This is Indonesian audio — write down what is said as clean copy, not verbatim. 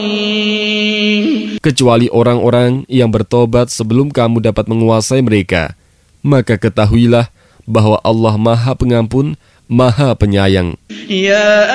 kecuali orang-orang yang bertobat sebelum kamu dapat menguasai mereka. Maka ketahuilah bahwa Allah Maha Pengampun, Maha Penyayang.